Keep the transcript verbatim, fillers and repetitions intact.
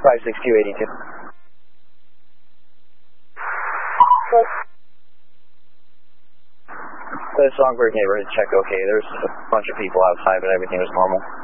five six two eighty-two. The Songbird neighborhood check okay. There's a bunch of people outside, but everything was normal.